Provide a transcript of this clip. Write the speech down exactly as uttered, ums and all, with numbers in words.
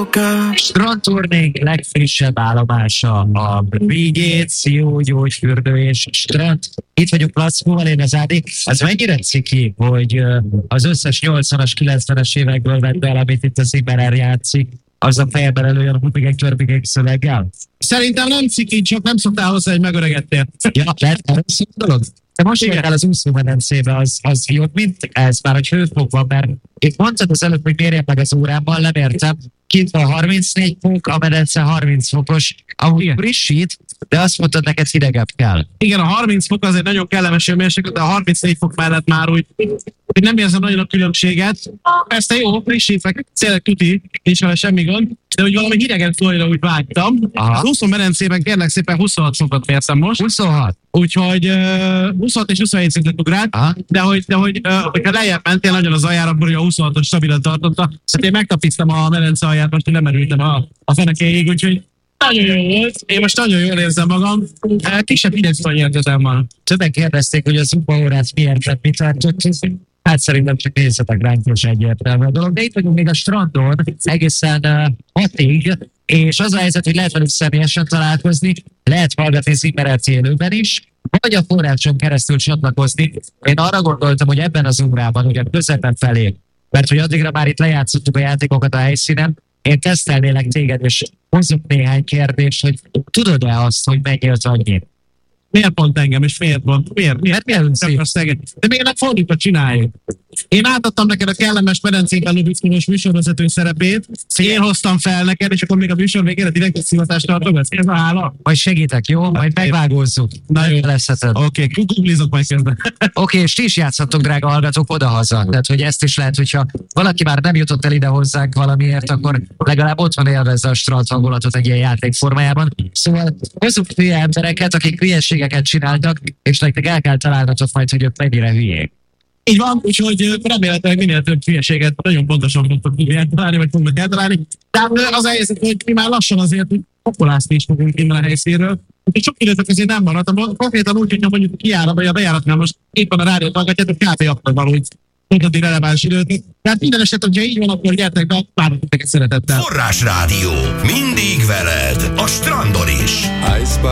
Strandturnénk legfrissebb állomása a Brigade, jó gyógyfürdő és strand. Itt vagyunk Lackóval, én az Ádi. Az mennyire ciki, hogy az összes nyolcvanas, kilencvenes évekből vett el, amit itt az Zimmerer játszik, az a fejben előjön hupigek, törpigek szöveggel? Szerintem nem ciki, csak nem szoktál hozzá, hogy megöregedtél. Ja, lehet erre szó dolog? Te most jöttél az úszómedencébe, az, az jobb, mint ez már, hogy hőfok van, mert itt mondtad az előbb, hogy mérjem meg az órámmal, lemértem, kint van harmincnégy fok, a medence harminc fokos, ahogy frissít, de azt mondtad, neked hidegebb kell. Igen, a harminc fok az egy nagyon kellemes hőmérséklet, de a harmincnégy fok mellett már úgy, hogy nem érzem nagyon a különbséget. Persze jó, frissítek, tényleg tuti, nincs vele semmi gond, de hogy valami hideget folyra úgy vágytam. Aha. Az úszómedencében kérlek szépen huszonhat fokot mértem most. huszonhat? Úgyhogy uh, huszonhat és huszonhét szintet ugrát, de hogy, de hogy uh, hogyha lejjebb mentél nagyon az aljára, akkor a huszonhatos stabilan tartotta. Szóval én megtapiztam a medence alját, most én lemerültem a, a fenekéig, úgyhogy nagyon jó volt. Én most nagyon jól érzem magam. Kisebb idegszonyérzetem van. Többen kérdezték, hogy a zubaórát miért lett, mit tartott. Hát szerintem csak nézzetek ránk, és egyértelmű a dolog. De itt vagyunk még a strandon, egészen uh, hatig, és az a helyzet, hogy lehet velük személyesen találkozni, lehet hallgatni Zimmerert élőben is, vagy a forráson keresztül csatlakozni. Én arra gondoltam, hogy ebben az órában, ugye középen felé, mert hogy addigra már itt lejátszottuk a játékokat a helyszínen, én tesztelnélek téged, és hozzuk néhány kérdést, hogy tudod-e azt, hogy mennyi az annyi? Miért pont engem, és miért pont? Miért? Miért? Miért De miért nem fordítva csináljuk? Én átadtam neked a kellemes medencében Lubickonos műsorvezető szerepét, én hoztam fel neked, és akkor még a műsor végére direkt egy szivatást tartogatsz. Ez a hála? Majd segítek, jó? Majd megvágózzuk. Na jó. Leszheted. Oké, okay, googlizok majd közben. Oké, okay, és ti is játszhattok, drága hallgatók, odahaza. Tehát, hogy ezt is lehet, hogyha valaki már nem jutott el ide hozzánk valamiért, akkor legalább otthon élvezze a strand hangulatot egy ilyen játék formájában. Szóval hozzuk hülye embereket, akik hülyeségeket csináltak, és nektek el kell találnatok majd, hogy ők mennyire hülyék. Így van, úgyhogy remélhetőleg minél több hülyeséget nagyon pontosan fogtok tudni eltalálni, vagy fognak eltalálni. De az a helyzet, hogy mi már lassan azért populászni is fogunk innen a helyszínről. Úgyhogy sok időtök azért nem maradt. Konkrétan úgy, hogyha mondjuk kijárat, vagy a bejáratnál most éppen a rádiót hallgatjátok, kb. Akkor van úgy tudni releváns időt. Tehát minden esetben, hogyha így van, akkor gyertek be, várunk titeket szeretettel. Forrás Rádió. Mindig veled. A strandon is.